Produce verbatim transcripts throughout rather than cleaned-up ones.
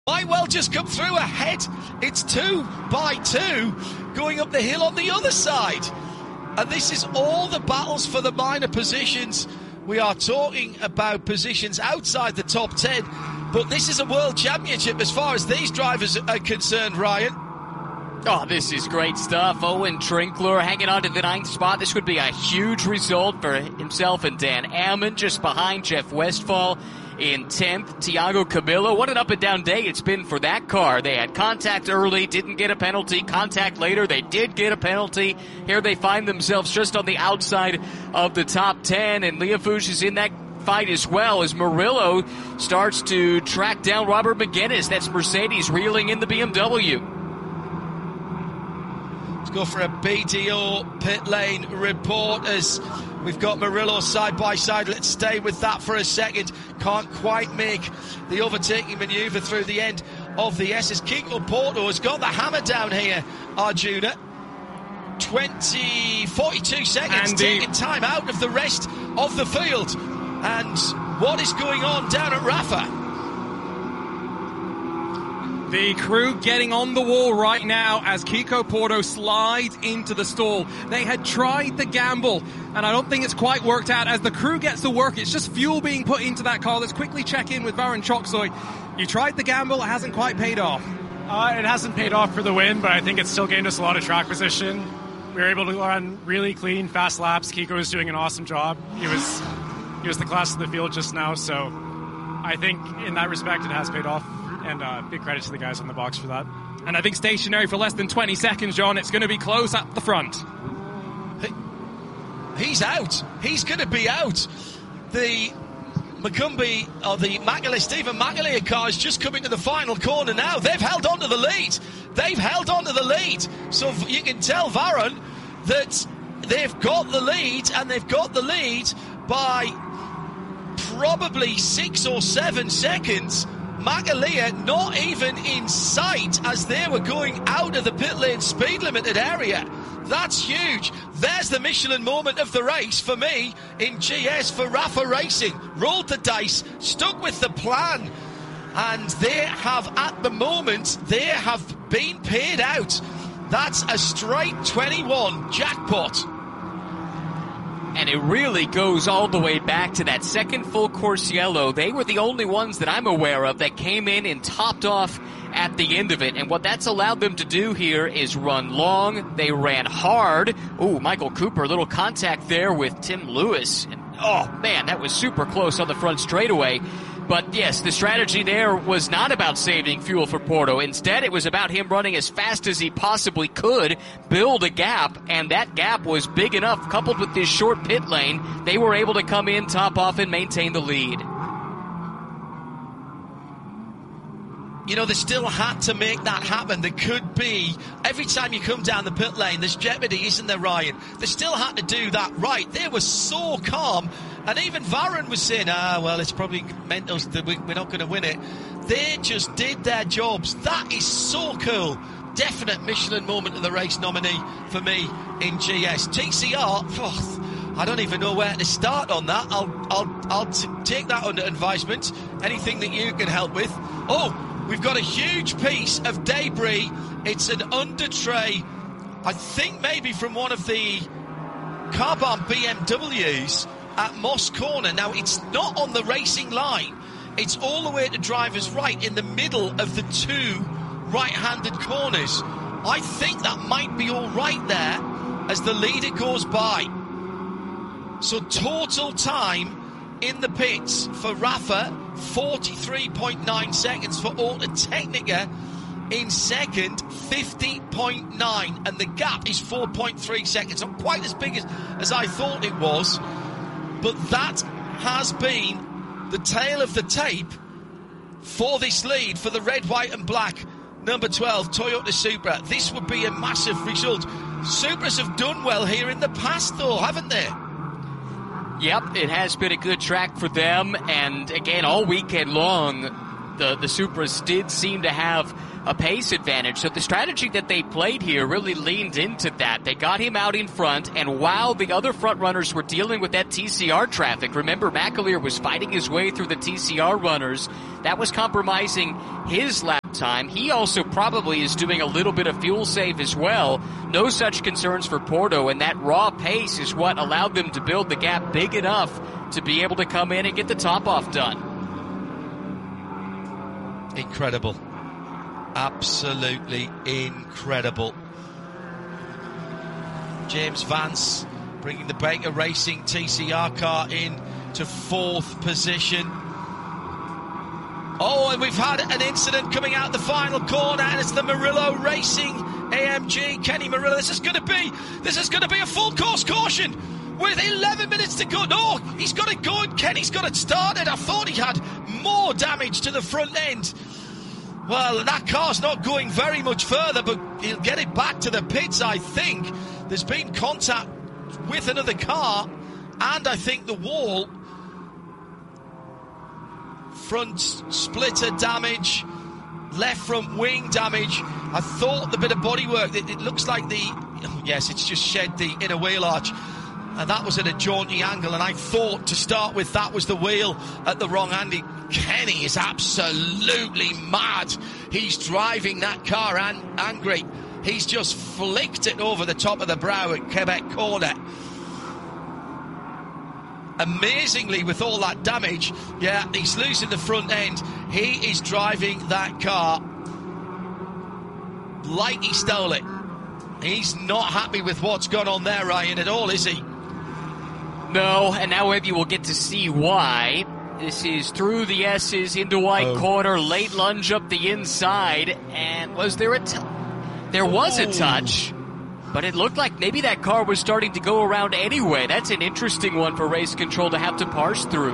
Might well just come through ahead. It's two by two going up the hill on the other side. And this is all the battles for the minor positions. We are talking about positions outside the top ten, but this is a world championship as far as these drivers are concerned, Ryan. Oh, this is great stuff. Owen Trinkler hanging on to the ninth spot. This would be a huge result for himself and Dan Ammon, just behind Jeff Westphal in tenth. Thiago Camilo, what an up and down day it's been for that car. They had contact early, didn't get a penalty. Contact later, they did get a penalty. Here they find themselves just on the outside of the top ten, and Leofouge is in that fight as well as Murillo starts to track down Robert McGuinness. That's Mercedes reeling in the B M W. Let's go for a B D O pit lane report as we've got Murillo side by side. Let's stay with that for a second. Can't quite make the overtaking manoeuvre through the end of the S. As Kiko Porto has got the hammer down here, Arjuna. twenty, forty-two seconds, Andy. taking time out of the rest of the field. And what is going on down at Rafa? The crew getting on the wall right now as Kiko Porto slides into the stall. They had tried the gamble, and I don't think it's quite worked out. As the crew gets to work, it's just fuel being put into that car. Let's quickly check in with Varun Choksoy. You tried the gamble, it hasn't quite paid off. Uh, it hasn't paid off for the win, but I think it's still gained us a lot of track position. We were able to run really clean, fast laps. Kiko was doing an awesome job. He was, he was the class of the field just now, so I think in that respect it has paid off. And uh, big credit to the guys on the box for that. And I think stationary for less than twenty seconds, John. It's going to be close at the front. He, he's out. He's going to be out. The Macumbi, or the Macaulay, Stephen Macaulay car is just coming to the final corner now. They've held on to the lead. They've held on to the lead. So you can tell Varun that they've got the lead, and they've got the lead by probably six or seven seconds. Macaulay not even in sight as they were going out of the pit lane speed limited area. That's huge. There's the Michelin moment of the race for me in G S for Rafa Racing. Rolled the dice, stuck with the plan, and they have, at the moment, they have been paid out. That's a straight twenty-one jackpot. And it really goes all the way back to that second full course yellow. They were the only ones that I'm aware of that came in and topped off at the end of it. And what that's allowed them to do here is run long. They ran hard. Ooh, Michael Cooper, a little contact there with Tim Lewis. And, oh, man, that was super close on the front straightaway. But yes, the strategy there was not about saving fuel for Porto. Instead, it was about him running as fast as he possibly could, build a gap, and that gap was big enough. Coupled with this short pit lane, they were able to come in, top off, and maintain the lead. You know, they still had to make that happen. There could be, every time you come down the pit lane, there's jeopardy, isn't there, Ryan? They still had to do that right. They were so calm. And even Varun was saying, ah, well, it's probably meant us that we're not going to win it. They just did their jobs. That is so cool. Definite Michelin moment of the race nominee for me in G S. T C R, oh, I don't even know where to start on that. I'll, I'll, I'll t- take that under advisement. Anything that you can help with. Oh, we've got a huge piece of debris. It's an under tray, I think maybe from one of the Carbon B M Ws at Moss Corner. Now, it's not on the racing line. It's all the way to driver's right in the middle of the two right-handed corners. I think that might be all right there as the leader goes by. So total time in the pits for Rafa, forty-three point nine seconds. For Auto Technica in second, fifty point nine. And the gap is four point three seconds. Not quite as big as, as I thought it was. But that has been the tail of the tape for this lead for the red, white and black number twelve Toyota Supra. This would be a massive result. Supras have done well here in the past though, haven't they? Yep, it has been a good track for them, and again, all weekend long, the, the Supras did seem to have a pace advantage. So the strategy that they played here really leaned into that. They got him out in front, and while the other front runners were dealing with that T C R traffic, remember McAleer was fighting his way through the T C R runners. That was compromising his lap time. He also probably is doing a little bit of fuel save as well. No such concerns for Porto, and that raw pace is what allowed them to build the gap big enough to be able to come in and get the top off done. Incredible. Absolutely incredible. James Vance bringing the Baker Racing T C R car in to fourth position. Oh, and we've had an incident coming out the final corner, and it's the Murillo Racing A M G. Kenny Murillo. This is going to be, this is going to be a full course caution with eleven minutes to go. No, he's got it going. Kenny's got it started. I thought he had more damage to the front end. Well, that car's not going very much further, but he'll get it back to the pits, I think. There's been contact with another car, and I think the wall. Front splitter damage, left front wing damage. I thought the bit of bodywork, it, it looks like the, oh yes, it's just shed the inner wheel arch. And that was at a jaunty angle, and I thought to start with that was the wheel at the wrong angle. Kenny is absolutely mad. He's driving that car an- angry. He's just flicked it over the top of the brow at Quebec corner. Amazingly, with all that damage, yeah, he's losing the front end. He is driving that car like he stole it. He's not happy with what's gone on there, Ryan, at all, is he? No, and now maybe we'll get to see why. This is through the S's into white oh. corner, late lunge up the inside, and was there a t- there was a touch, but it looked like maybe that car was starting to go around anyway. That's an interesting one for race control to have to parse through.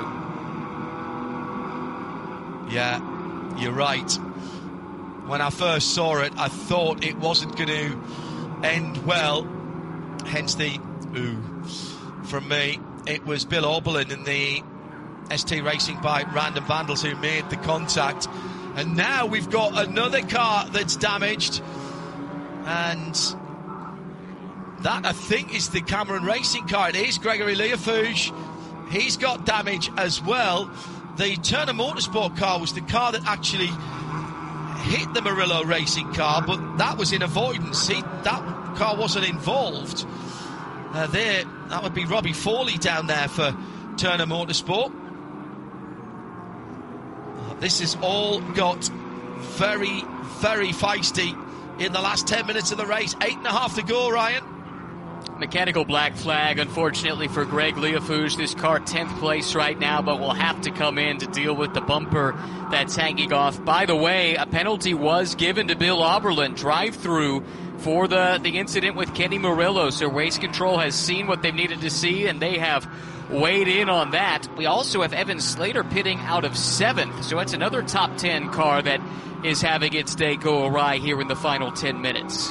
Yeah, you're right. When I first saw it, I thought it wasn't going to end well, hence the ooh from me. It was Bill Oberlin in the S T Racing bike Random Vandals who made the contact, and now we've got another car that's damaged, and that I think is the Cameron Racing car. It is Gregory Leofouge. He's got damage as well. The Turner Motorsport car was the car that actually hit the Murillo Racing car, but that was in avoidance. He, that car wasn't involved. Uh, there, that would be Robbie Forley down there for Turner Motorsport. Uh, this has all got very, very feisty in the last ten minutes of the race. Eight and a half to go, Ryan. Mechanical black flag, unfortunately, for Greg Leofouge. This car tenth place right now, but will have to come in to deal with the bumper that's hanging off. By the way, a penalty was given to Bill Oberlin, drive-through, for the, the incident with Kenny Murillo. So race control has seen what they've needed to see, and they have weighed in on that. We also have Evan Slater pitting out of seventh, so it's another top ten car that is having its day go awry here in the final ten minutes.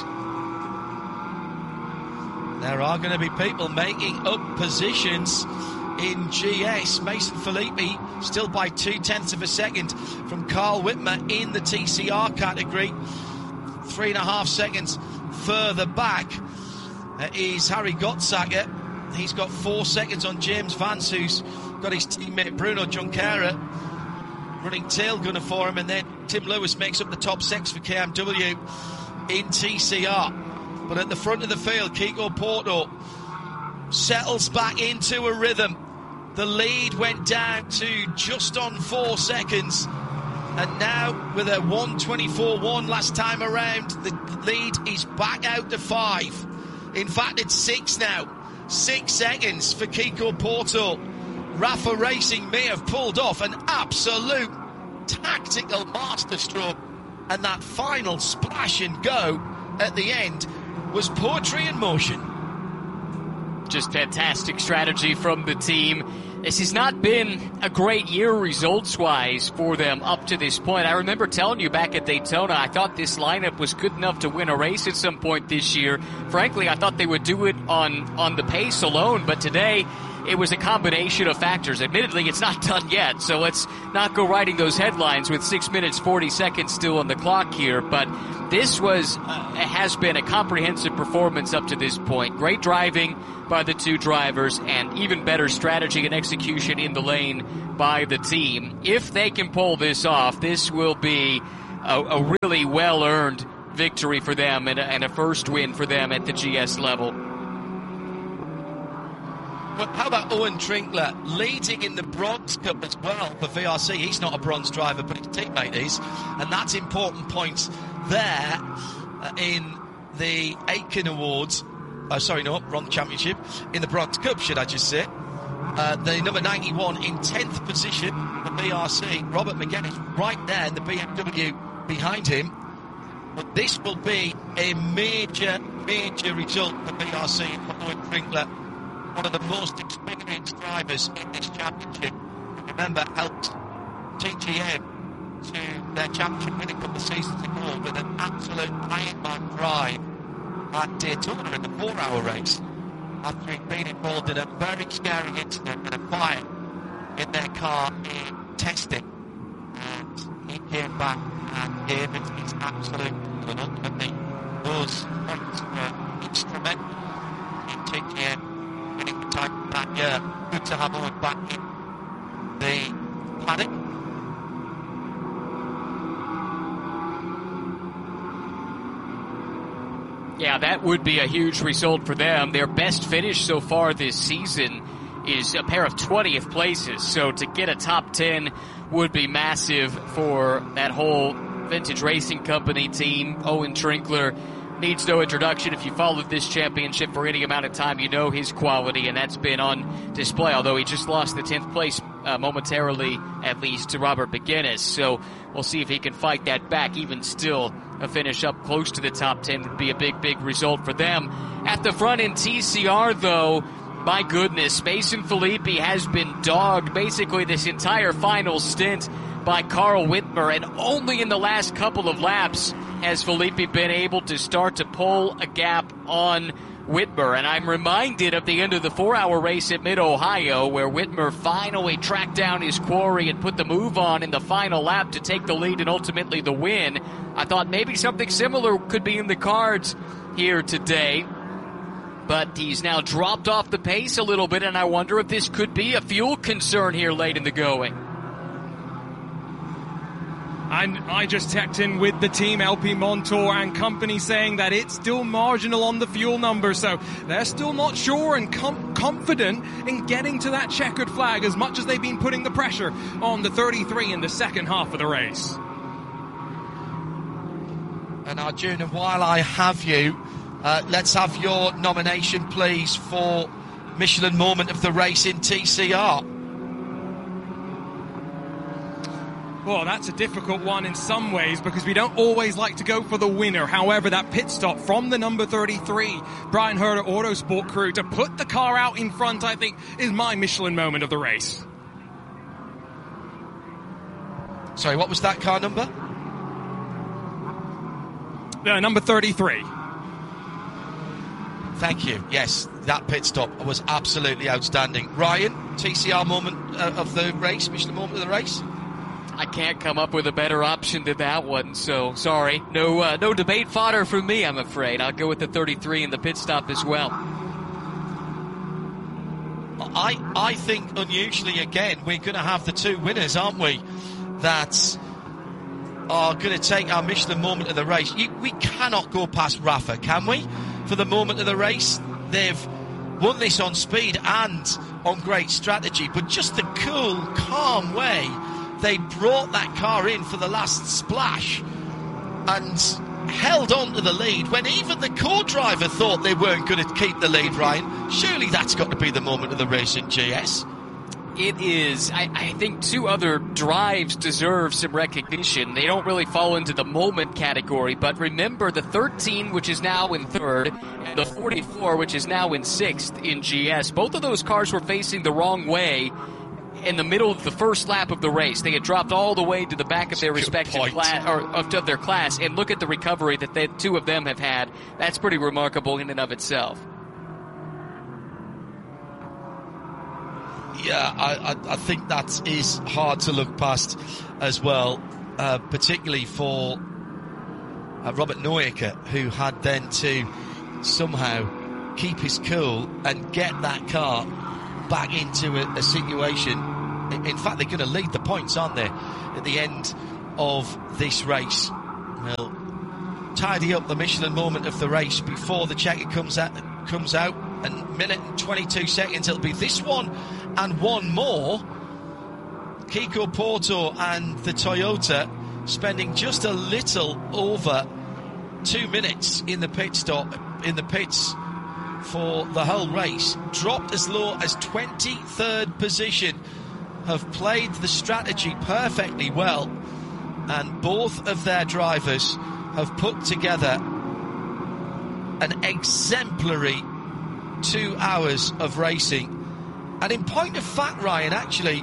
There are going to be people making up positions in G S. Mason Filippi still by two-tenths of a second from Carl Whitmer in the T C R category. Three and a half seconds further back uh, is Harry Gottsager. He's got four seconds on James Vance, who's got his teammate Bruno Junqueira running tail gunner for him, and then Tim Lewis makes up the top six for K M W in T C R. But at the front of the field, Kiko Porto settles back into a rhythm. The lead went down to just on four seconds. And now, with a one twenty-four one last time around, the lead is back out to five. In fact, it's six now. Six seconds for Kiko Porto. Rafa Racing may have pulled off an absolute tactical masterstroke. And that final splash and go at the end was poetry in motion. Just fantastic strategy from the team. This has not been a great year results-wise for them up to this point. I remember telling you back at Daytona, I thought this lineup was good enough to win a race at some point this year. Frankly, I thought they would do it on, on the pace alone, but today it was a combination of factors. Admittedly, it's not done yet, so let's not go writing those headlines with six minutes, forty seconds still on the clock here. But this was, uh, has been a comprehensive performance up to this point. Great driving by the two drivers and even better strategy and execution in the lane by the team. If they can pull this off, this will be a, a really well-earned victory for them and a, and a first win for them at the G S level. Well, how about Owen Trinkler leading in the Bronze Cup as well for V R C? He's not a bronze driver, but his teammate is. And that's important points there uh, in the Aiken Awards. Uh, sorry, no, wrong championship. In the Bronze Cup, should I just say. Uh, the number ninety-one in tenth position for V R C. Robert McGuinness right there in the B M W behind him. But this will be a major, major result for V R C for Owen Trinkler. One of the most experienced drivers in this championship. Remember, helped T G M to their championship win a couple of seasons ago with an absolute Ironman drive at Daytona in the four-hour race after he'd been involved in a very scary incident and a fire in their car in testing. And he came back and gave it his absolute and ultimately those points were instrumental in T G M winning the title that year. Good to have Owen back in the paddock. Yeah, that would be a huge result for them. Their best finish so far this season is a pair of twentieth places. So to get a top ten would be massive for that whole Vintage Racing Company team. Owen Trinkler needs no introduction. If you followed this championship for any amount of time, you know his quality, and that's been on display, although he just lost the tenth place uh, momentarily, at least, to Robert McGuinness. So we'll see if he can fight that back. Even still, a finish up close to the top ten would be a big, big result for them. At the front in T C R, though, my goodness, Mason Filippi has been dogged basically this entire final stint by Carl Whitmer, and only in the last couple of laps has Filippi been able to start to pull a gap on Whitmer. And I'm reminded of the end of the four-hour race at Mid-Ohio, where Whitmer finally tracked down his quarry and put the move on in the final lap to take the lead and ultimately the win. I thought maybe something similar could be in the cards here today, but he's now dropped off the pace a little bit, and I wonder if this could be a fuel concern here late in the going. And I just checked in with the team, L P Montour and company, saying that it's still marginal on the fuel number, so they're still not sure and com- confident in getting to that checkered flag as much as they've been putting the pressure on the thirty-three in the second half of the race. And Arjuna, while I have you, uh, let's have your nomination, please, for Michelin Moment of the Race in T C R. Well, that's a difficult one in some ways because we don't always like to go for the winner. However, that pit stop from the number thirty-three, Brian Herder Autosport crew, to put the car out in front, I think, is my Michelin Moment of the race. Sorry, what was that car number? Uh, number thirty-three. Thank you. Yes, that pit stop was absolutely outstanding. Ryan, T C R moment uh, of the race, Michelin Moment of the race? I can't come up with a better option than that one, so sorry. No uh, no debate fodder from me, I'm afraid. I'll go with the thirty-three in the pit stop as well. I I think, unusually, again, we're going to have the two winners, aren't we, that are going to take our Michelin Moment of the race. You, we cannot go past Rafa, can we, for the moment of the race? They've won this on speed and on great strategy, but just the cool, calm way they brought that car in for the last splash and held on to the lead when even the co-driver thought they weren't going to keep the lead, Ryan. Surely that's got to be the moment of the race in G S. It is. I, I think two other drives deserve some recognition. They don't really fall into the moment category, but remember the thirteen, which is now in third, and the forty-four, which is now in sixth in G S. Both of those cars were facing the wrong way in the middle of the first lap of the race. They had dropped all the way to the back of their respective class, or of their class, and look at the recovery that the two of them have had. That's pretty remarkable in and of itself. Yeah, I, I, I think that is hard to look past as well, uh, particularly for uh, Robert Neuecker, who had then to somehow keep his cool and get that car back into a, a situation. In fact, they're going to lead the points, aren't they, at the end of this race. We'll tidy up the Michelin moment of the race before the checker comes out. Comes out, and minute and twenty-two seconds. It'll be this one and one more. Kiko Porto and the Toyota spending just a little over two minutes in the pit stop, in the pits for the whole race. Dropped as low as twenty-third position. Have played the strategy perfectly well, and both of their drivers have put together an exemplary two hours of racing. And in point of fact, Ryan, actually,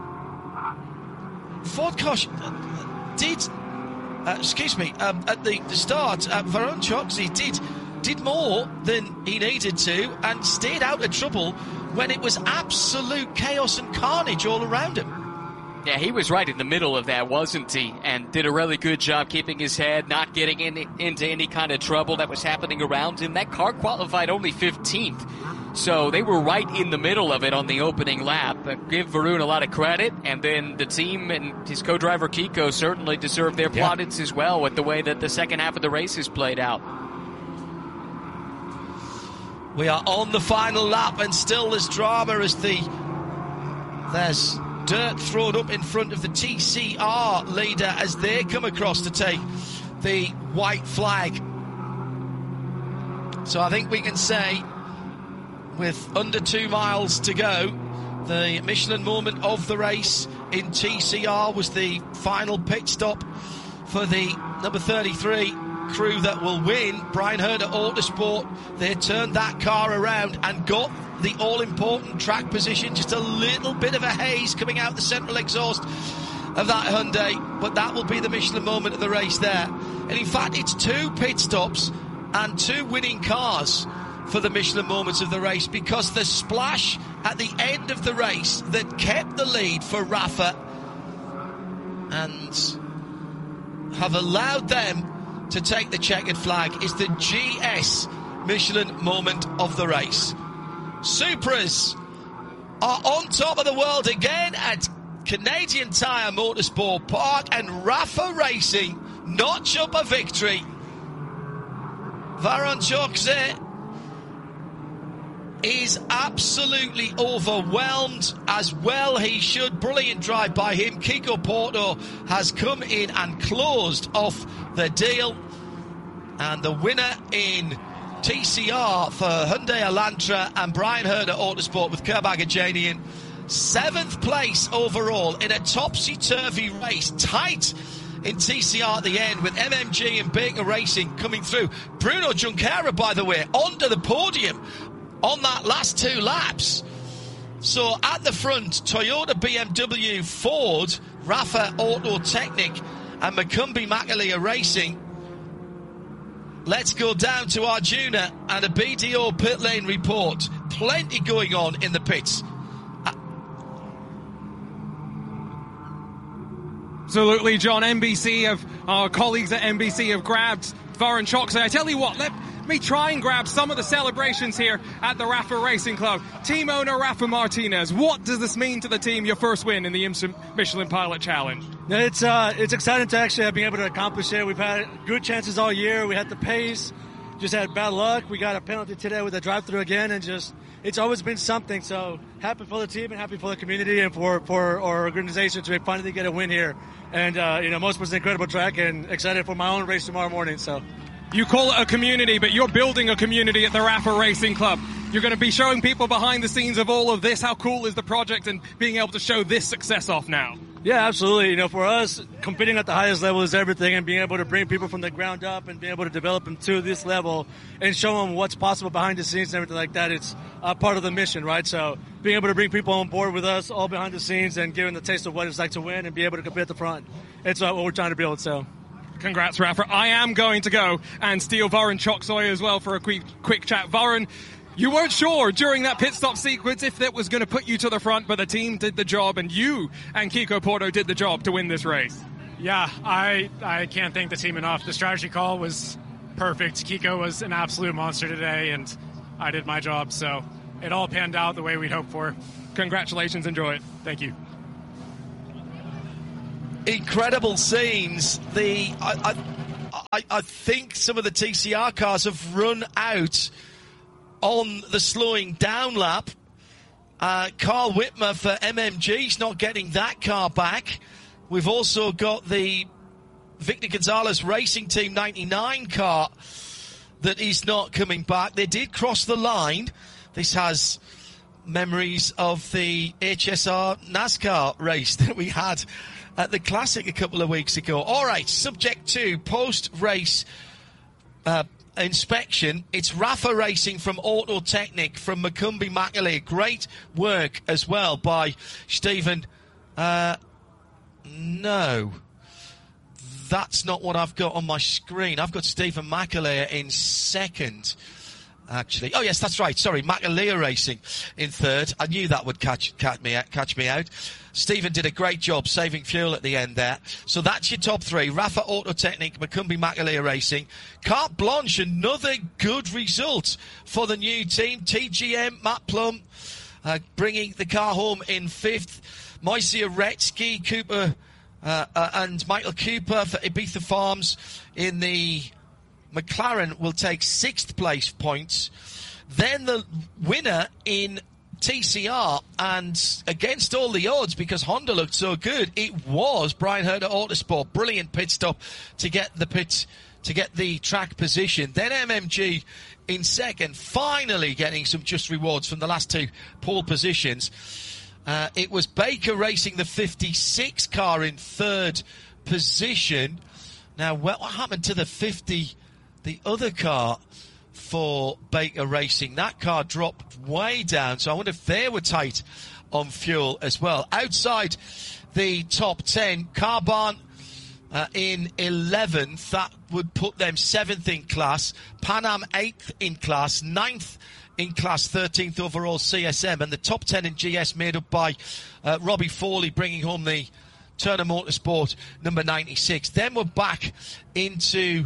Ford Caution did, uh, excuse me, um, at the, the start, uh, Varun Choksi did did more than he needed to and stayed out of trouble when it was absolute chaos and carnage all around him. Yeah, he was right in the middle of that, wasn't he? And did a really good job keeping his head, not getting in, into any kind of trouble that was happening around him. That car qualified only fifteenth. So they were right in the middle of it on the opening lap. But give Varun a lot of credit, and then the team and his co-driver Kiko certainly deserve their yeah. plaudits as well with the way that the second half of the race has played out. We are on the final lap, and still there's drama as the there's dirt thrown up in front of the T C R leader as they come across to take the white flag. So I think we can say, with under two miles to go, the Michelin moment of the race in T C R was the final pit stop for the number thirty-three crew that will win. Brian Herder Autosport, they turned that car around and got the all-important track position. Just a little bit of a haze coming out the central exhaust of that Hyundai, but that will be the Michelin moment of the race there. And in fact, it's two pit stops and two winning cars for the Michelin moments of the race, because the splash at the end of the race that kept the lead for Rafa and have allowed them to take the checkered flag is the G S Michelin moment of the race. Supras are on top of the world again at Canadian Tire Motorsport Park, and Rafa Racing notch up a victory. Varun Choksi is absolutely overwhelmed, as well he should. Brilliant drive by him. Kiko Porto has come in and closed off the deal, and the winner in T C R for Hyundai Elantra and Brian Herder Autosport with Kerbagajanian. Seventh place overall in a topsy-turvy race, tight in T C R at the end, with M M G and Baker Racing coming through. Bruno Junqueira, by the way, onto the podium on that last two laps. So at the front, Toyota, B M W, Ford, Rafa Auto Technic and Macumbi Makalia Racing. Let's go down to Arjuna and a B D O pit lane report. Plenty going on in the pits. Absolutely, John. N B C have, our colleagues at N B C have grabbed Varun Choksi. I tell you what, let me try and grab some of the celebrations here at the Rafa Racing Club. Team owner Rafa Martinez, what does this mean to the team, your first win in the Michelin Pilot Challenge? It's uh, it's exciting to actually have been able to accomplish it. We've had good chances all year. We had the pace, just had bad luck. We got a penalty today with a drive-through again, and just it's always been something. So happy for the team and happy for the community and for, for our organization to finally get a win here. And, uh, you know, most was an incredible track, and excited for my own race tomorrow morning. So you call it a community, but you're building a community at the Rafa Racing Club. You're going to be showing people behind the scenes of all of this. How cool is the project and being able to show this success off now? Yeah, absolutely. You know, for us, competing at the highest level is everything, and being able to bring people from the ground up and being able to develop them to this level and show them what's possible behind the scenes and everything like that, it's uh, part of the mission, right? So being able to bring people on board with us all behind the scenes and giving the taste of what it's like to win and be able to compete at the front, it's uh, what we're trying to build, so. Congrats, Rafa. I am going to go and steal Varun Choksi as well for a quick, quick chat. Varun, You weren't sure during that pit stop sequence if that was going to put you to the front, but the team did the job, and you and Kiko Porto did the job to win this race. Yeah, I I can't thank the team enough. The strategy call was perfect. Kiko was an absolute monster today, and I did my job, so it all panned out the way we'd hoped for. Congratulations, enjoy it. Thank you. Incredible scenes. The I, I, I think some of the T C R cars have run out on the slowing down lap. Uh, Carl Whitmer for M M G's not getting that car back. We've also got the Victor Gonzalez Racing Team ninety-nine car that is not coming back. They did cross the line. This has memories of the H S R NASCAR race that we had at the Classic a couple of weeks ago. All right, subject to post-race uh, inspection. It's Rafa Racing from Auto Technic from Macumbi Macaulay. Great work as well by Stephen. Uh, no, that's not what I've got on my screen. I've got Stephen Macaulay in second. Actually, oh yes, that's right. Sorry, Macaulay Racing in third. I knew that would catch catch me catch me out. Stephen did a great job saving fuel at the end there. So that's your top three: Rafa Auto Technic, Macumbi Macaulay Racing, Carte Blanche. Another good result for the new team. T G M Matt Plum uh, bringing the car home in fifth. Moise Uretsky, Cooper uh, uh, and Michael Cooper for Ibiza Farms in the McLaren will take sixth place points. Then the winner in T C R, and against all the odds because Honda looked so good, it was Brian Herter Autosport. Brilliant pit stop to get the pit, to get the track position. Then M M G in second, finally getting some just rewards from the last two pole positions. Uh, it was Baker Racing, the fifty-six car, in third position. Now, what happened to the fifty? The other car for Baker Racing, that car dropped way down, so I wonder if they were tight on fuel as well. Outside the top ten, Carbahn uh, in eleventh, that would put them seventh in class, Pan Am eighth in class, ninth in class, thirteenth overall C S M, and the top ten in G S made up by uh, Robbie Foley bringing home the Turner Motorsport number ninety-six. Then we're back into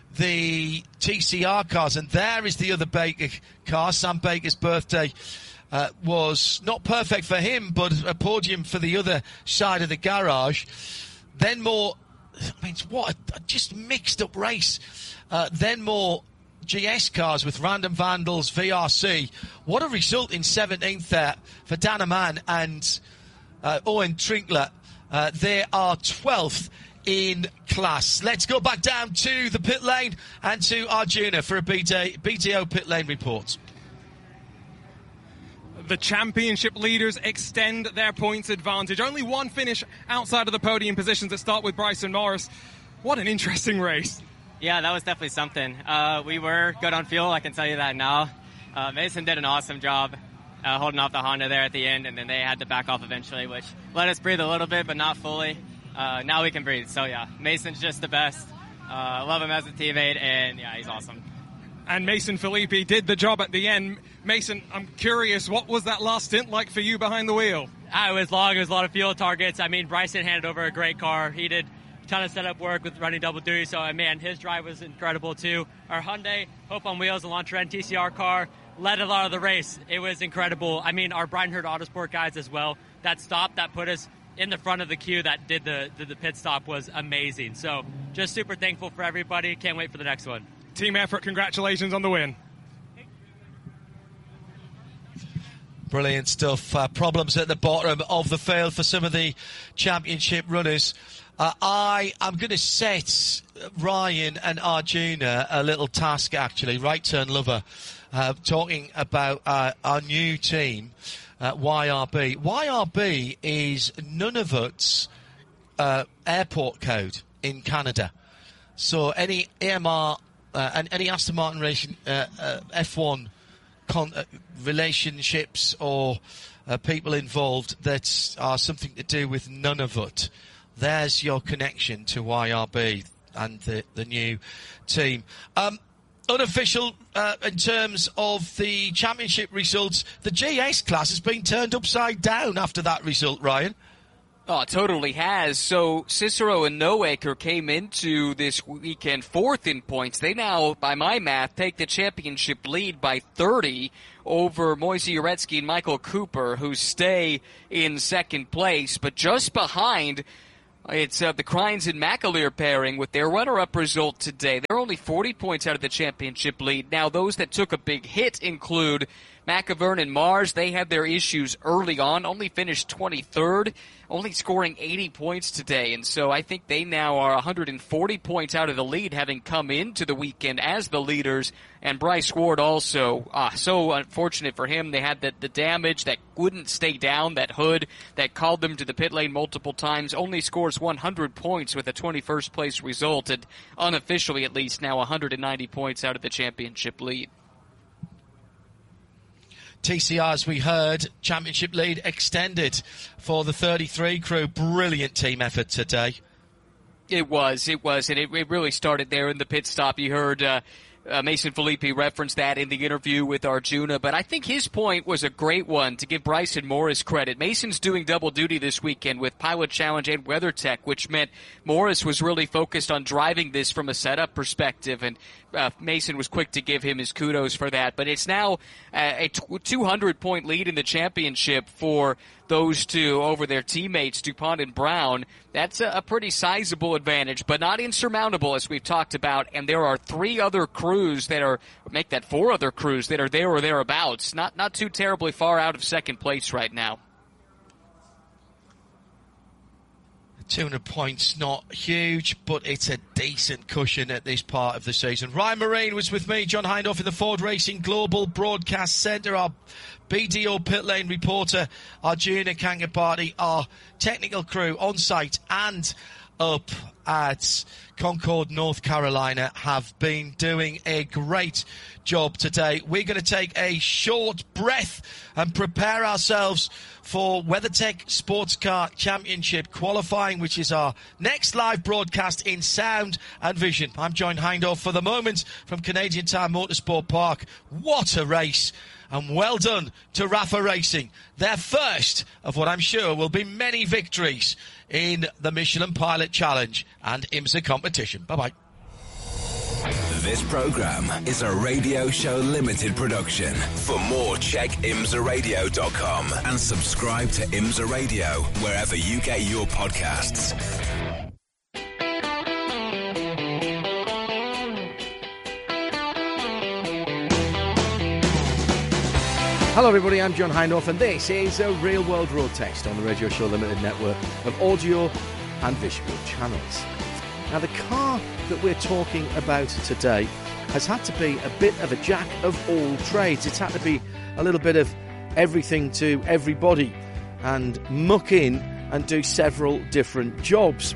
the T C R cars, and there is the other Baker car. Sam Baker's birthday uh, was not perfect for him, but a podium for the other side of the garage. Then more, I mean, what a, a just mixed up race. Uh, then more G S cars with Random Vandals, V R C. What a result in seventeenth there for Dan Amann and uh, Owen Trinkler. Uh, they are twelfth in class. Let's go back down to the pit lane and to Arjuna for a B T O pit lane report. The championship leaders extend their points advantage. Only one finish outside of the podium positions that start with Bryson Morris. What an interesting race. Yeah, that was definitely something. Uh, we were good on fuel, I can tell you that now. Uh, Mason did an awesome job uh, holding off the Honda there at the end, and then they had to back off eventually, which let us breathe a little bit, but not fully. Uh, now we can breathe. So, yeah, Mason's just the best. I uh, love him as a teammate, and, yeah, he's awesome. And Mason Filippi did the job at the end. Mason, I'm curious, what was that last stint like for you behind the wheel? Uh, it was long. It was a lot of fuel targets. I mean, Bryson handed over a great car. He did a ton of setup work with running double duty. So, uh, man, his drive was incredible, too. Our Hyundai Hope on Wheels, a launch T C R car, led a lot of the race. It was incredible. I mean, our Brian Herter Autosport guys as well. That stop that put us in the front of the queue that did the, did the pit stop was amazing. So just super thankful for everybody. Can't wait for the next one. Team effort. Congratulations on the win. Brilliant stuff. Uh, problems at the bottom of the field for some of the championship runners. Uh, I am going to set Ryan and Arjuna a little task, actually. Right Turn Lover, uh, talking about uh, our new team. Uh, Y R B. Y R B is Nunavut's uh, airport code in Canada. So any A M R uh, and any Aston Martin racing uh, uh, F one con- uh, relationships or uh, people involved that are something to do with Nunavut, there's your connection to Y R B and the, the new team. Um, unofficial uh, in terms of the championship results, the G S class has been turned upside down after that result, Ryan. Oh, it totally has. So Cicero and Noaker came into this weekend fourth in points. They now, by my math, take the championship lead by thirty over Moise Uretsky and Michael Cooper, who stay in second place. But just behind, it's uh, the Crines and McAleer pairing with their runner-up result today. They're only forty points out of the championship lead. Now, those that took a big hit include McAvern and Mars. They had their issues early on, only finished twenty-third, only scoring eighty points today. And so I think they now are one hundred forty points out of the lead, having come into the weekend as the leaders. And Bryce Ward also, ah, so unfortunate for him. They had the, the damage that wouldn't stay down, that hood that called them to the pit lane multiple times, only scores one hundred points with a twenty-first place result, and unofficially at least now one hundred ninety points out of the championship lead. T C R, as we heard, championship lead extended for the thirty-three crew. Brilliant team effort today. It was, it was, and it, it really started there in the pit stop. You heard uh, uh, Mason Filippi reference that in the interview with Arjuna, but I think his point was a great one to give Bryson Morris credit. Mason's doing double duty this weekend with Pilot Challenge and WeatherTech, which meant Morris was really focused on driving this from a setup perspective, and Uh, Mason was quick to give him his kudos for that. But it's now uh, a two hundred point lead in the championship for those two over their teammates, DuPont and Brown. That's a, a pretty sizable advantage, but not insurmountable, as we've talked about. And there are three other crews that are, make that four other crews that are there or thereabouts. Not, not too terribly far out of second place right now. two hundred points, not huge, but it's a decent cushion at this part of the season. Ryan Marine was with me, John Hindhaugh, in the Ford Racing Global Broadcast Centre. Our B D O pit lane reporter, Arjuna Kangapati, our technical crew on site and up at Concord, North Carolina, have been doing a great job today. We're going to take a short breath and prepare ourselves for WeatherTech Sports Car Championship qualifying, which is our next live broadcast in sound and vision. I'm John Hindhaugh for the moment from Canadian Tire Motorsport Park. What a race! And well done to Rafa Racing, their first of what I'm sure will be many victories in the Michelin Pilot Challenge and IMSA competition. Bye-bye. This program is a Radio Show Limited production. For more, check imsa radio dot com and subscribe to IMSA Radio wherever you get your podcasts. Hello everybody, I'm John Hindhaugh and this is a Real World Road Test on the Radio Show Limited network of audio and visual channels. Now the car that we're talking about today has had to be a bit of a jack of all trades. It's had to be a little bit of everything to everybody and muck in and do several different jobs.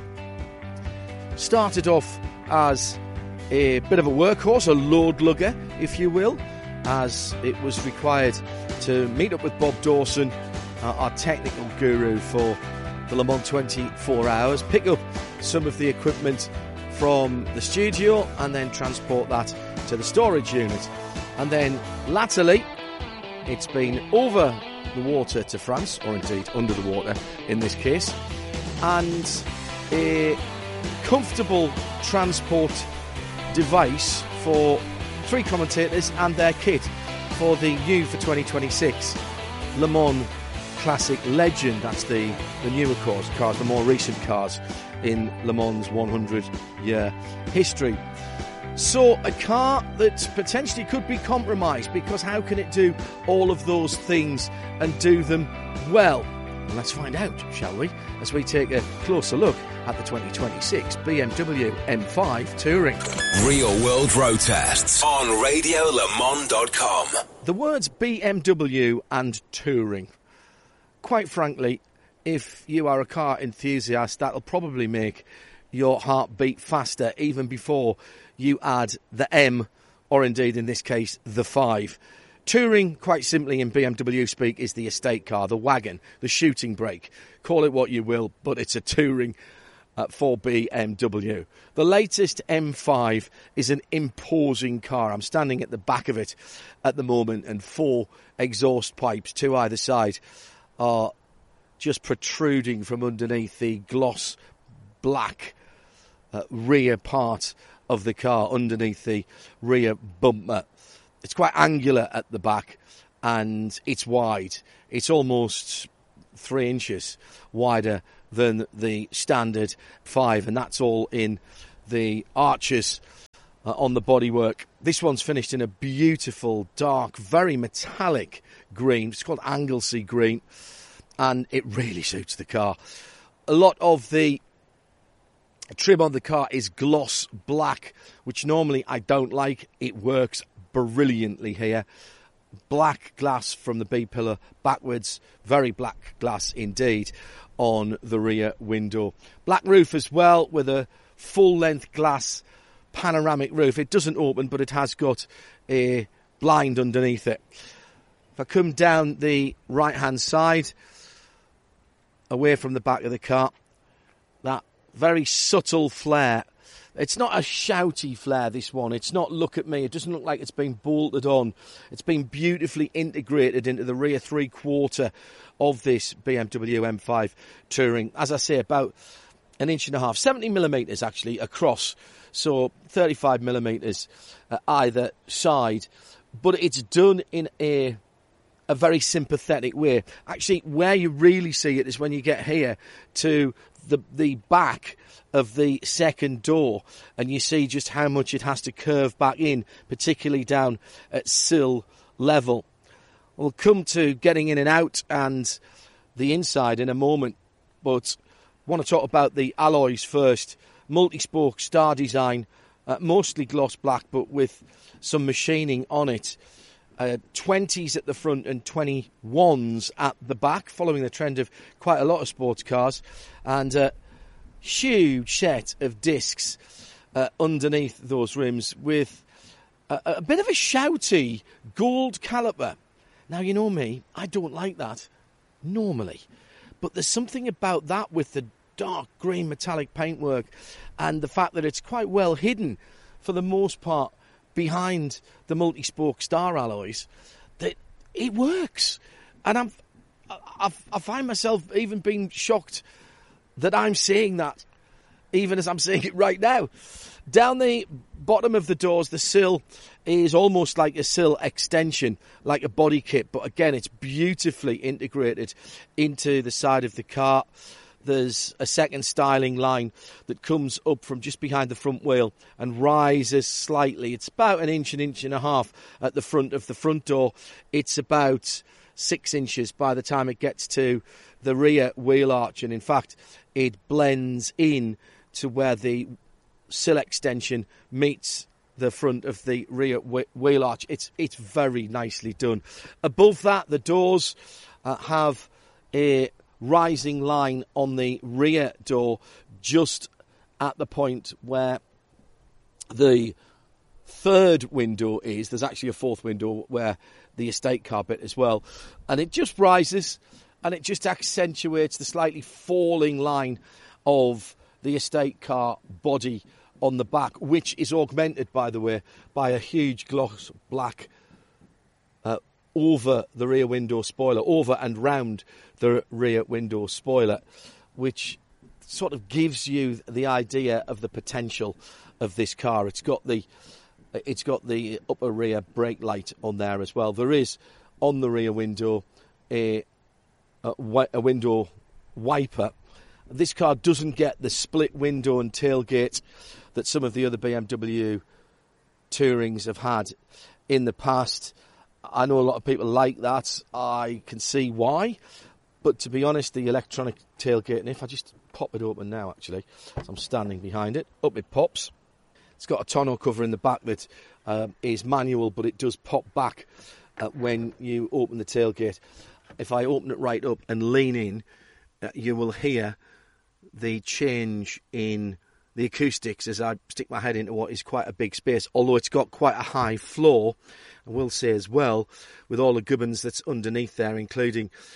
Started off as a bit of a workhorse, a load lugger if you will, as it was required to meet up with Bob Dawson, uh, our technical guru for the Le Mans twenty-four hours, pick up some of the equipment from the studio and then transport that to the storage unit. And then latterly, it's been over the water to France, or indeed under the water in this case, and a comfortable transport device for three commentators and their kit for the new for twenty twenty-six Le Mans Classic Legend. That's the, the newer cars, cars, the more recent cars in Le Mans one hundred year history. So a car that potentially could be compromised, because how can it do all of those things and do them well? Well, let's find out, shall we, as we take a closer look at the twenty twenty-six B M W M five Touring. Real World Road Tests on radio le mans dot com. The words B M W and Touring. Quite frankly, if you are a car enthusiast, that'll probably make your heart beat faster even before you add the M, or indeed in this case the five. Touring, quite simply in B M W speak, is the estate car, the wagon, the shooting brake. Call it what you will, but it's a Touring. uh, for B M W. The latest M five is an imposing car. I'm standing at the back of it at the moment, and four exhaust pipes, two either side, are just protruding from underneath the gloss black uh, rear part of the car, underneath the rear bumper. It's quite angular at the back, and it's wide. It's almost three inches wider than the standard five, and that's all in the arches uh, on the bodywork. This one's finished in a beautiful, dark, very metallic green. It's called Anglesey green, and it really suits the car. A lot of the trim on the car is gloss black, which normally I don't like. It works brilliantly here. Black glass from the B-pillar backwards, very black glass indeed on the rear window. Black roof as well, with a full-length glass panoramic roof. It doesn't open, but it has got a blind underneath it. If I come down the right-hand side, away from the back of the car, that very subtle flare. It's not a shouty flare, this one. It's not, look at me. It doesn't look like it's been bolted on. It's been beautifully integrated into the rear three-quarter of this B M W M five Touring. As I say, about an inch and a half, seventy millimetres actually across, so thirty-five millimetres uh, either side. But it's done in a a very sympathetic way. Actually, where you really see it is when you get here to the the back of the second door, and you see just how much it has to curve back in, particularly down at sill level. We'll come to getting in and out and the inside in a moment, but I want to talk about the alloys first. Multi-spoke star design, uh, mostly gloss black, but with some machining on it. Uh, twenties at the front and twenty-ones at the back, following the trend of quite a lot of sports cars. And a huge set of discs uh, underneath those rims with a, a bit of a shouty gold caliper. Now, you know me, I don't like that normally. But there's something about that with the dark green metallic paintwork and the fact that it's quite well hidden for the most part behind the multi-spoke star alloys, that it works. And I'm, I, I find myself even being shocked that I'm seeing that, even as I'm seeing it right now. Down the bottom of the doors, the sill is almost like a sill extension, like a body kit. But again, it's beautifully integrated into the side of the car. There's a second styling line that comes up from just behind the front wheel and rises slightly. It's about an inch, an inch and a half at the front of the front door. It's about six inches by the time it gets to the rear wheel arch. And in fact, it blends in to where the sill extension meets the front of the rear wheel arch. It's, it's very nicely done. Above that, the doors uh, have a rising line on the rear door just at the point where the third window is. There's actually a fourth window where the estate car bit as well, and it just rises and it just accentuates the slightly falling line of the estate car body on the back, which is augmented, by the way, by a huge gloss black uh, over the rear window spoiler, over and round the rear window spoiler, which sort of gives you the idea of the potential of this car. It's got the it's got the upper rear brake light on there as well. There is on the rear window a a, a window wiper. This car doesn't get the split window and tailgate that some of the other B M W Tourings have had in the past. I know a lot of people like that. I can see why. But to be honest, the electronic tailgate, and if I just pop it open now, actually, so I'm standing behind it, up it pops. It's got a tonneau cover in the back that um, is manual, but it does pop back uh, when you open the tailgate. If I open it right up and lean in, uh, you will hear the change in the acoustics as I stick my head into what is quite a big space, although it's got quite a high floor. I will say as well, with all the gubbins that's underneath there, including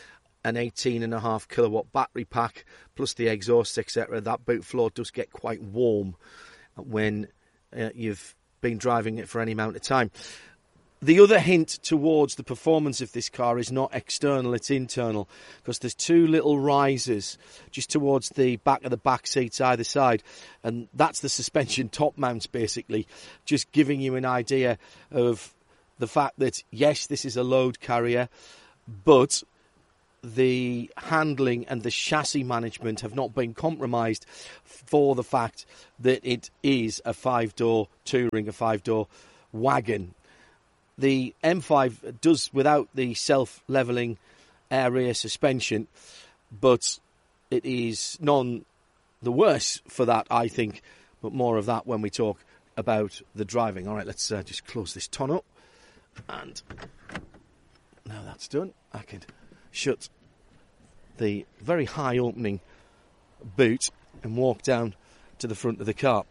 an eighteen and a half kilowatt battery pack, plus the exhaust, et cetera, that boot floor does get quite warm when uh, you've been driving it for any amount of time. The other hint towards the performance of this car is not external, it's internal, because there's two little risers just towards the back of the back seats either side, and that's the suspension top mounts, basically, just giving you an idea of the fact that, yes, this is a load carrier, but the handling and the chassis management have not been compromised for the fact that it is a five-door touring, a five-door wagon. The M five does without the self-levelling air-rear suspension, but it is none the worse for that, I think, but more of that when we talk about the driving. All right, let's uh, just close this ton up, and now that's done, I can shut the very high opening boot and walk down to the front of the car.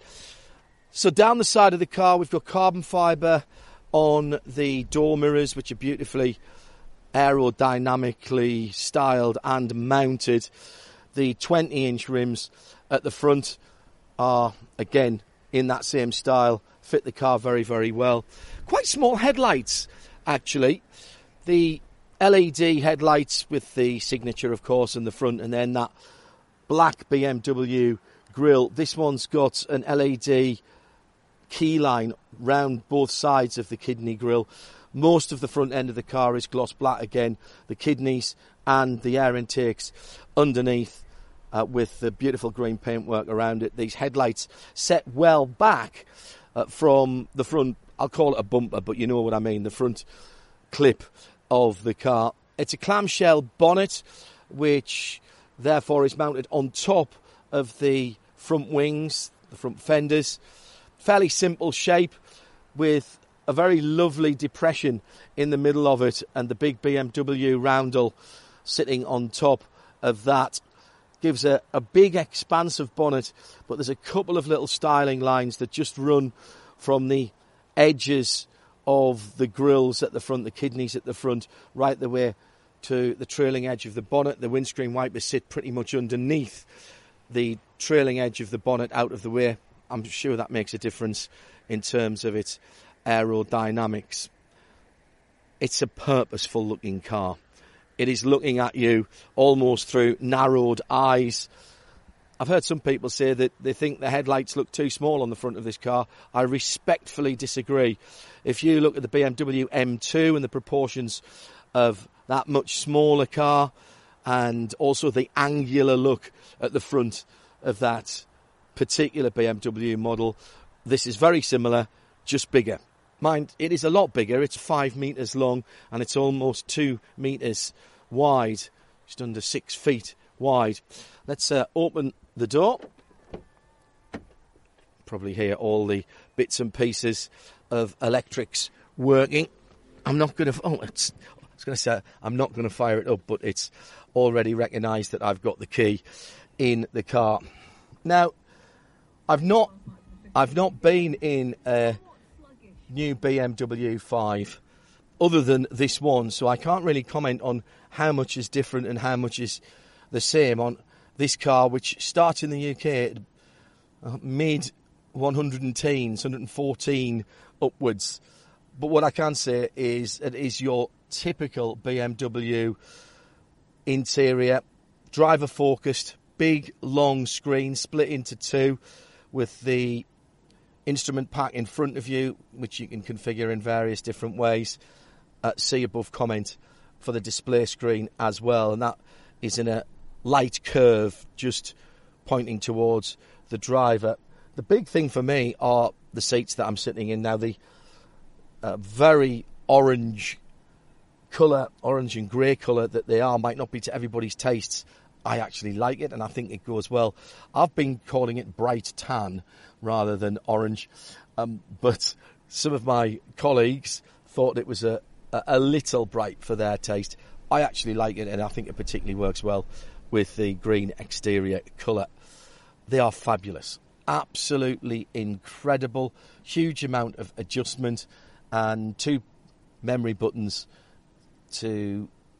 So down the side of the car, we've got carbon fibre on the door mirrors, which are beautifully aerodynamically styled and mounted. The twenty inch rims at the front are, again, in that same style, fit the car very, very well. Quite small headlights, actually. The L E D headlights with the signature, of course, in the front, and then that black B M W grille. This one's got an L E D key line round both sides of the kidney grille. Most of the front end of the car is gloss black again, the kidneys and the air intakes underneath uh, with the beautiful green paintwork around it. These headlights set well back uh, from the front, I'll call it a bumper, but you know what I mean, the front clip of the car. It's a clamshell bonnet, which therefore is mounted on top of the front wings, the front fenders. Fairly simple shape with a very lovely depression in the middle of it, and the big B M W roundel sitting on top of that. Gives a, a big expansive bonnet, but there's a couple of little styling lines that just run from the edges of the grills at the front, the kidneys at the front, right the way to the trailing edge of the bonnet. The windscreen wipers sit pretty much underneath the trailing edge of the bonnet, out of the way. I'm sure that makes a difference in terms of its aerodynamics. It's a purposeful looking car. It is looking at you almost through narrowed eyes. I've heard some people say that they think the headlights look too small on the front of this car. I respectfully disagree. If you look at the B M W M two and the proportions of that much smaller car, and also the angular look at the front of that particular B M W model, this is very similar, just bigger. Mind, it is a lot bigger. It's five metres long and it's almost two metres wide, just under six feet wide. Let's uh, open the door. Probably hear all the bits and pieces of electrics working. I'm not going to. Oh, it's, I was going to say I'm not going to fire it up, but it's already recognised that I've got the key in the car. Now, I've not, I've not been in a new B M W five other than this one, so I can't really comment on how much is different and how much is the same on this car, which starts in the U K at uh, mid one teens, one fourteen upwards. But what I can say is it is your typical B M W interior, driver focused, big long screen split into two with the instrument pack in front of you, which you can configure in various different ways. Uh, see above comment for the display screen as well, and that is in a light curve just pointing towards the driver. The big thing for me are the seats that I'm sitting in now. The uh, very orange colour, orange and grey colour that they are, might not be to everybody's tastes. I actually like it and I think it goes well. I've been calling it bright tan rather than orange, um, but some of my colleagues thought it was a, a, a little bright for their taste. I actually like it and I think it particularly works well with the green exterior colour. They are fabulous. Absolutely incredible. Huge amount of adjustment and two memory buttons to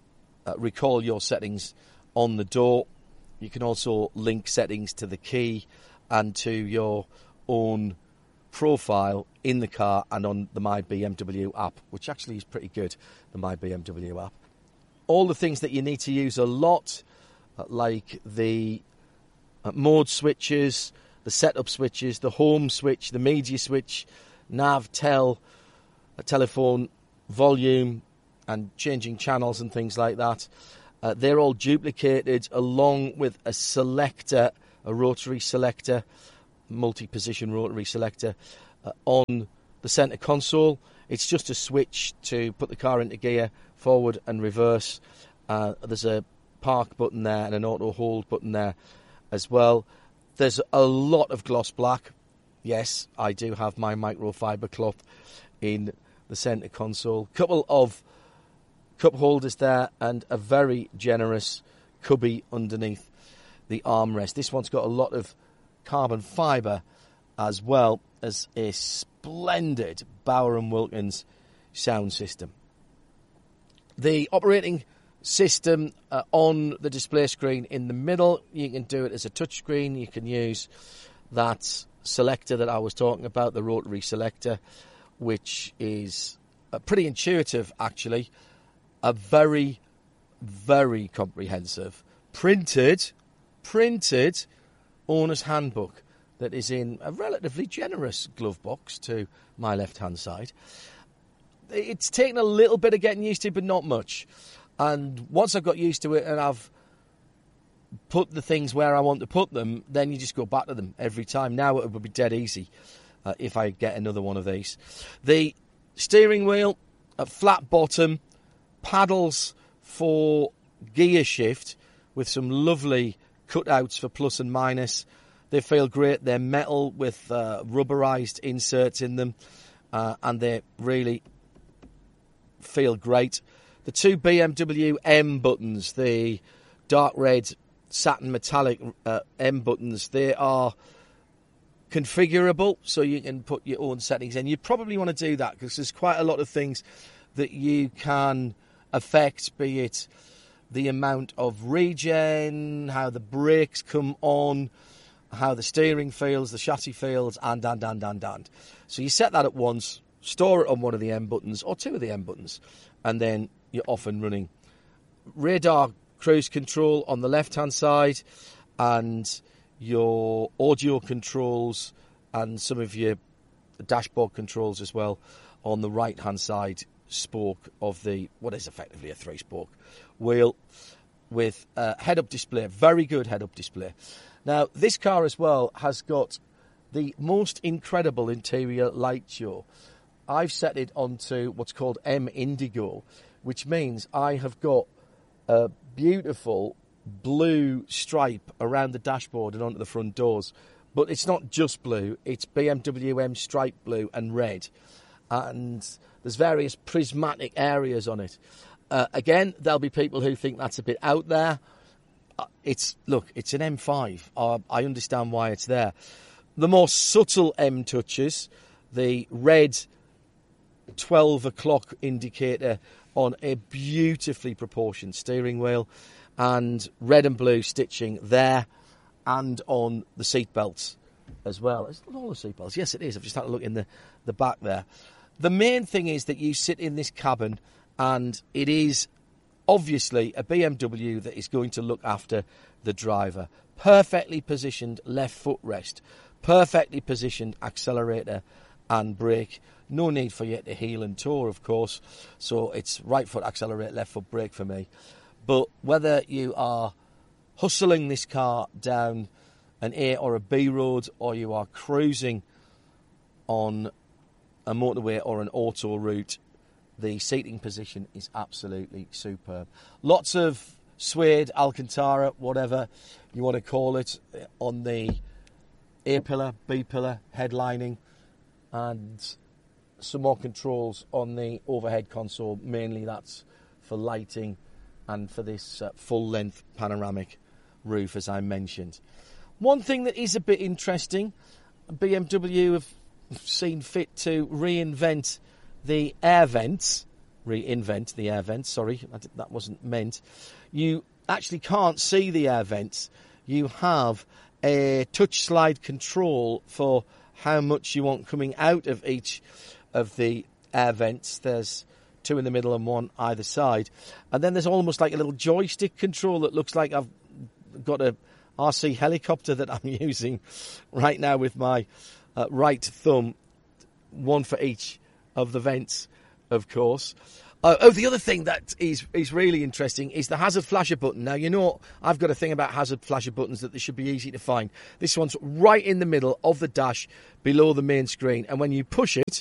uh, recall your settings on the door. You can also link settings to the key and to your own profile in the car and on the My B M W app, which actually is pretty good, the My B M W app. All the things that you need to use a lot, uh, like the uh, mode switches, the setup switches, the home switch, the media switch, nav, tel, a telephone, volume, and changing channels and things like that. Uh, they're all duplicated along with a selector, a rotary selector, multi-position rotary selector uh, on the centre console. It's just a switch to put the car into gear, forward and reverse. Uh, there's a park button there and an auto hold button there as well. There's a lot of gloss black. Yes, I do have my microfiber cloth in the centre console. Couple of cup holders there and a very generous cubby underneath the armrest. This one's got a lot of carbon fibre as well as a splendid Bauer and Wilkins sound system. The operating system uh, on the display screen in the middle, you can do it as a touch screen. You can use that selector that I was talking about, the rotary selector, which is uh, pretty intuitive actually. A very, very comprehensive, printed, printed owner's handbook that is in a relatively generous glove box to my left-hand side. It's taken a little bit of getting used to, but not much. And once I've got used to it and I've put the things where I want to put them, then you just go back to them every time. Now it would be dead easy uh, if I get another one of these. The steering wheel, a flat bottom, paddles for gear shift with some lovely cutouts for plus and minus. They feel great. They're metal with uh, rubberized inserts in them, uh, and they really feel great. The two B M W M buttons, the dark red satin metallic uh, M buttons, they are configurable, so you can put your own settings in. You probably want to do that because there's quite a lot of things that you can affect, be it the amount of regen, how the brakes come on, how the steering feels, the chassis feels, and, and, and, and, and. So you set that at once, store it on one of the M buttons, or two of the M buttons, and then you're off and running. Radar cruise control on the left-hand side, and your audio controls and some of your dashboard controls as well on the right-hand side spoke of the, what is effectively a three-spoke wheel with a head-up display, very good head-up display. Now, this car as well has got the most incredible interior light show. I've set it onto what's called M Indigo, which means I have got a beautiful blue stripe around the dashboard and onto the front doors. But it's not just blue, it's B M W M stripe blue and red. And there's various prismatic areas on it. Uh, again, there'll be people who think that's a bit out there. Uh, it's look, it's an M five. Uh, I understand why it's there. The more subtle M touches, the red twelve o'clock indicator on a beautifully proportioned steering wheel, and red and blue stitching there, and on the seat belts as well. It's not all the seat belts. Yes, it is. I've just had to look in the, the back there. The main thing is that you sit in this cabin, and it is obviously a B M W that is going to look after the driver. Perfectly positioned left footrest, perfectly positioned accelerator and brake. No need for you to heel and toe, of course. So it's right foot accelerate, left foot brake for me. But whether you are hustling this car down an A or a B road, or you are cruising on a motorway or an auto route, the seating position is absolutely superb. Lots of suede, Alcantara, whatever you want to call it, on the A pillar, B pillar, headlining, and some more controls on the overhead console. Mainly that's for lighting and for this uh, full-length panoramic roof, as I mentioned. One thing that is a bit interesting, B M W have seen fit to reinvent the air vents reinvent the air vents. Sorry, that wasn't meant. You actually can't see the air vents. You have a touch slide control for how much you want coming out of each of the air vents. There's two in the middle and one either side. And then there's almost like a little joystick control that looks like I've got a R C helicopter that I'm using right now with my uh, right thumb, one for each of the vents, of course. Uh, oh, the other thing that is is really interesting is the hazard flasher button. Now, you know, I've got a thing about hazard flasher buttons that they should be easy to find. This one's right in the middle of the dash, below the main screen. And when you push it,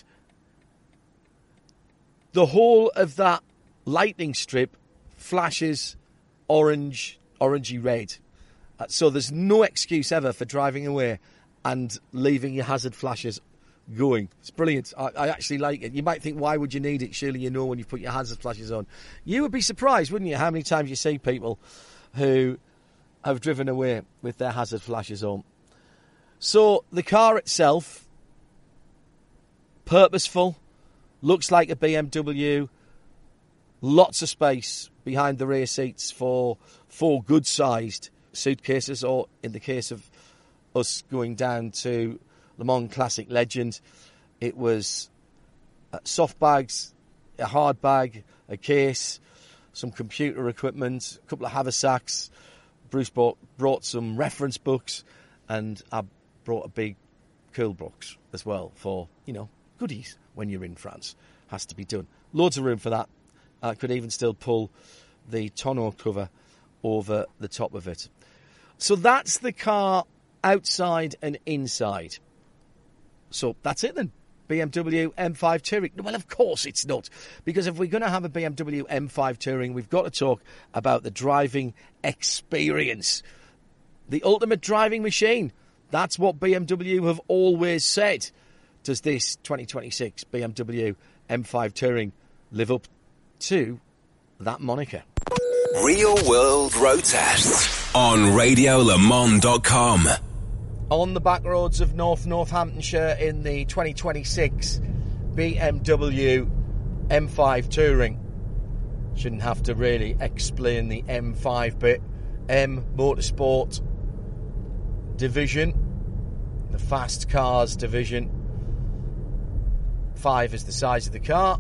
the whole of that lightning strip flashes orange, orangey red. Uh, so there's no excuse ever for driving away and leaving your hazard flashers going. It's brilliant. I, I actually like it. You might think, why would you need it? Surely you know when you put your hazard flashes on. You would be surprised, wouldn't you, how many times you see people who have driven away with their hazard flashes on. So the car itself, purposeful, looks like a B M W, lots of space behind the rear seats for four good-sized suitcases, or in the case of us going down to Le Mans Classic Legend, it was uh, soft bags, a hard bag, a case, some computer equipment, a couple of haversacks. Bruce brought, brought some reference books, and I brought a big cool box as well for, you know, goodies when you're in France. Has to be done. Loads of room for that. I could even still pull the tonneau cover over the top of it. So that's the car outside and inside. So that's it then. B M W M five Touring. Well, of course it's not. Because if we're going to have a B M W M five Touring, we've got to talk about the driving experience. The ultimate driving machine. That's what B M W have always said. Does this twenty twenty-six B M W M five Touring live up to that moniker? Real World Road Tests on radio le mans dot com. On the back roads of North Northamptonshire in the twenty twenty-six B M W M five Touring. Shouldn't have to really explain the M five bit. M Motorsport division, the fast cars division. Five is the size of the car.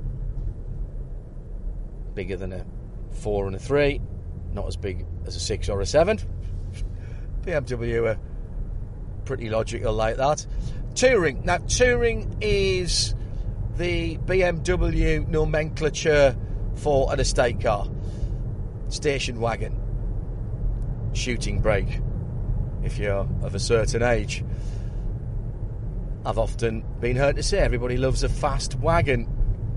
Bigger than a four and a three. Not as big as a six or a seven. B M W are pretty logical like that. Touring. Now, Touring is the B M W nomenclature for an estate car. Station wagon. Shooting brake, if you're of a certain age. I've often been heard to say everybody loves a fast wagon.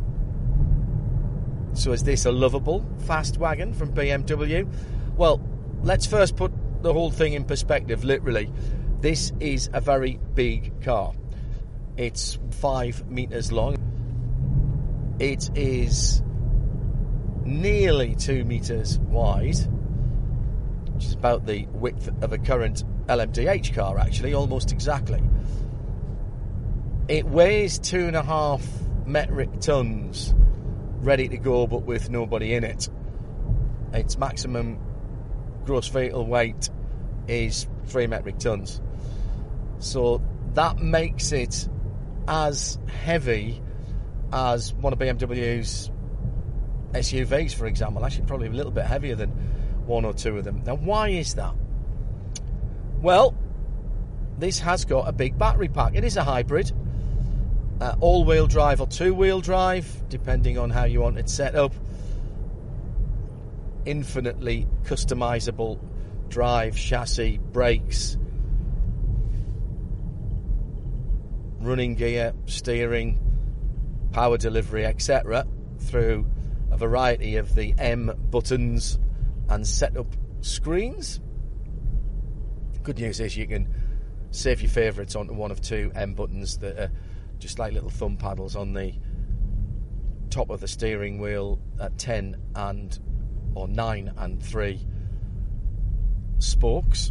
So is this a lovable fast wagon from B M W? Well, let's first put the whole thing in perspective, literally. This is a very big car. It's five metres long. It is nearly two metres wide, which is about the width of a current L M D H car, actually, almost exactly. It weighs two and a half metric tons, ready to go, but with nobody in it. Its maximum gross vehicle weight is three metric tons. So that makes it as heavy as one of B M W's S U Vs, for example. Actually, probably a little bit heavier than one or two of them. Now, why is that? Well, this has got a big battery pack. It is a hybrid. Uh, all-wheel drive or two-wheel drive, depending on how you want it set up. Infinitely customizable drive, chassis, brakes, running gear, steering, power delivery, et cetera, through a variety of the M buttons and setup screens. Good news is you can save your favourites onto one of two M buttons that are just like little thumb paddles on the top of the steering wheel at ten and or nine and three spokes.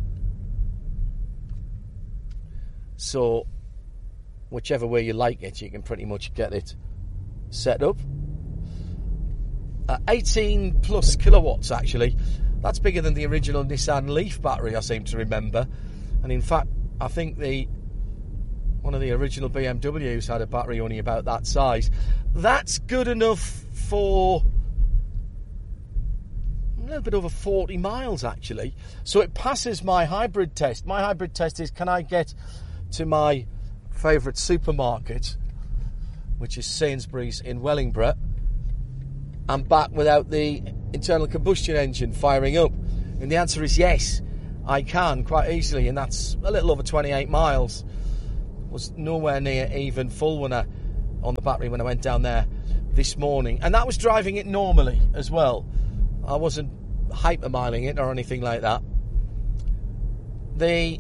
So whichever way you like it, you can pretty much get it set up. Uh, eighteen plus kilowatts, actually. That's bigger than the original Nissan Leaf battery, I seem to remember. And in fact, I think the one of the original B M Ws had a battery only about that size. That's good enough for a little bit over forty miles, actually. So it passes my hybrid test. My hybrid test is, can I get to my favourite supermarket, which is Sainsbury's in Wellingborough, and back without the internal combustion engine firing up? And the answer is yes, I can quite easily, and that's a little over twenty-eight miles. Was nowhere near even full when I, on the battery when I went down there this morning, and that was driving it normally as well. I wasn't hypermiling it or anything like that. The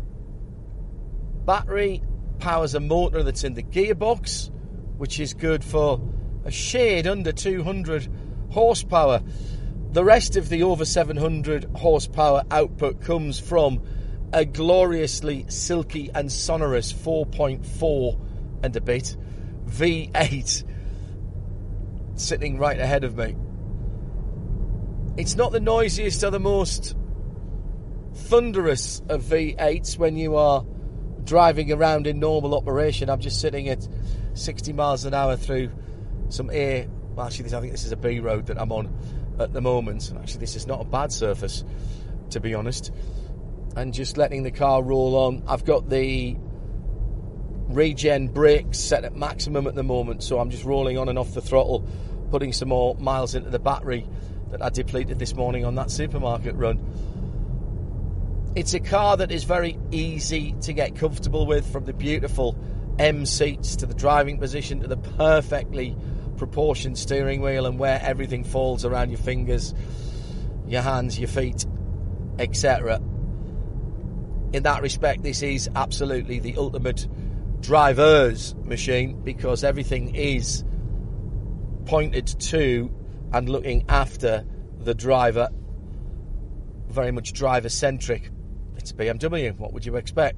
battery powers a motor that's in the gearbox, which is good for a shade under two hundred horsepower. The rest of the over seven hundred horsepower output comes from a gloriously silky and sonorous four point four and a bit V eight sitting right ahead of me. It's not the noisiest or the most thunderous of V eights when you are driving around in normal operation. I'm just sitting at sixty miles an hour through some A. Well, actually, I think this is a B road that I'm on at the moment. Actually, this is not a bad surface, to be honest. And just letting the car roll on. I've got the regen brakes set at maximum at the moment, so I'm just rolling on and off the throttle, putting some more miles into the battery that I depleted this morning on that supermarket run. It's a car that is very easy to get comfortable with, from the beautiful M seats to the driving position to the perfectly proportioned steering wheel and where everything falls around your fingers, your hands, your feet, et cetera. In that respect, this is absolutely the ultimate driver's machine, because everything is pointed to and looking after the driver. Very much driver-centric. It's a B M W. What would you expect?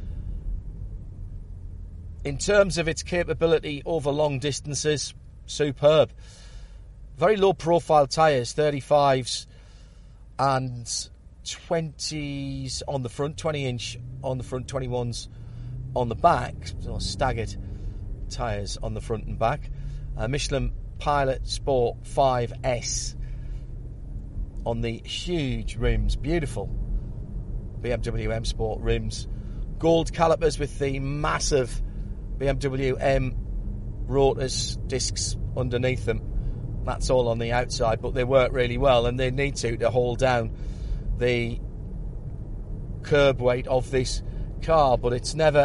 In terms of its capability over long distances, superb. Very low-profile tyres, thirty-fives and twenties on the front, twenty inch on the front, twenty-ones on the back, so staggered tyres on the front and back. Uh, Michelin Pilot Sport five S on the huge rims, beautiful B M W M Sport rims. Gold calipers with the massive B M W M rotors, discs underneath them. That's all on the outside, but they work really well, and they need to to hold down the curb weight of this car. But it's never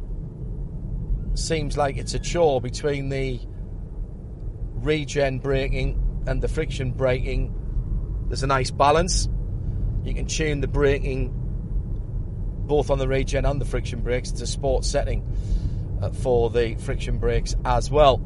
seems like it's a chore between the regen braking and the friction braking. There's a nice balance. You can tune the braking both on the regen and the friction brakes. It's a sport setting uh, for the friction brakes as well.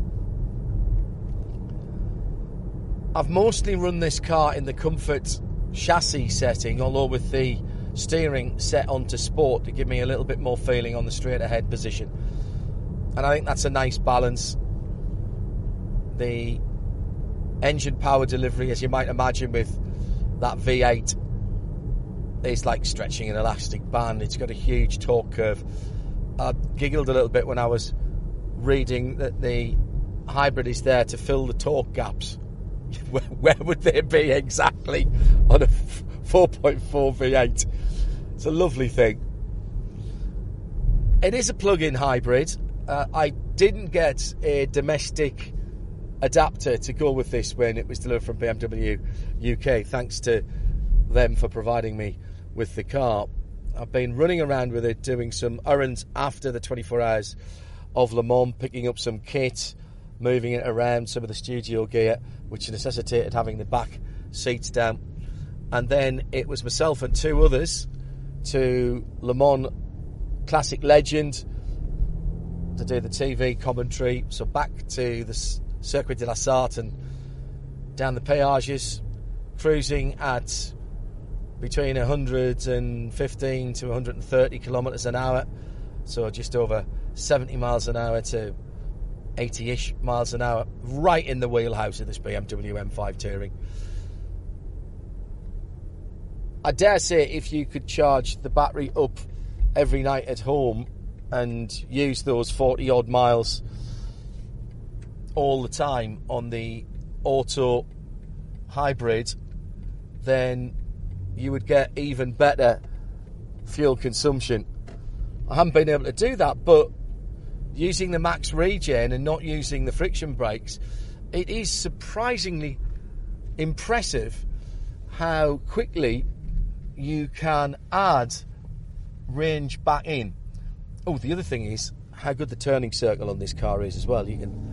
I've mostly run this car in the comfort chassis setting, although with the steering set onto sport to give me a little bit more feeling on the straight ahead position. And I think that's a nice balance. The engine power delivery, as you might imagine with that V eight, is like stretching an elastic band. It's got a huge torque curve. I giggled a little bit when I was reading that the hybrid is there to fill the torque gaps. Where, where would they be exactly on a four point four V eight? It's a lovely thing. It is a plug-in hybrid. Uh, I didn't get a domestic adapter to go with this when it was delivered from B M W U K. Thanks to them for providing me with the car. I've been running around with it, doing some errands after the twenty-four hours of Le Mans, picking up some kit, moving it around, some of the studio gear, which necessitated having the back seats down. And then it was myself and two others to Le Mans Classic Legend to do the T V commentary. So back to the Circuit de la Sarthe and down the peages, cruising at between one hundred fifteen to one hundred thirty kilometres an hour, so just over seventy miles an hour to eighty-ish miles an hour, right in the wheelhouse of this B M W M five Touring. I dare say if you could charge the battery up every night at home and use those forty odd miles all the time on the auto hybrid, then you would get even better fuel consumption. I haven't been able to do that, but using the max regen and not using the friction brakes, it is surprisingly impressive how quickly you can add range back in. Oh, the other thing is how good the turning circle on this car is as well. You can